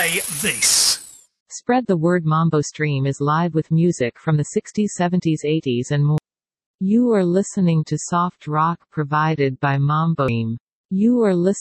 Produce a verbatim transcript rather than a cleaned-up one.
say this. Spread the word. Mambo Stream is live with music from the sixties, seventies, eighties and more. You are listening to soft rock provided by Mambo Stream. You are listening